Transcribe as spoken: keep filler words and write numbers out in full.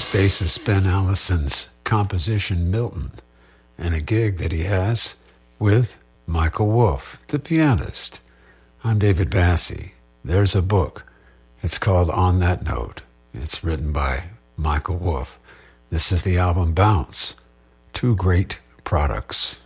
is bassist Ben Allison's composition Milton, and a gig that he has with Michael Wolff, the pianist. I'm David Bassi. There's a book. It's called On That Note. It's written by Michael Wolff. This is the album Bounce. Two great products.